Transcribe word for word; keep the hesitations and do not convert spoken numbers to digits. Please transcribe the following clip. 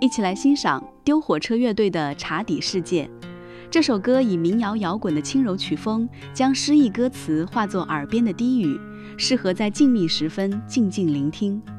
一起来欣赏丢火车乐队的《茶底世界》。这首歌以民谣摇滚的轻柔曲风，将诗意歌词化作耳边的低语，适合在静谧时分静静聆听。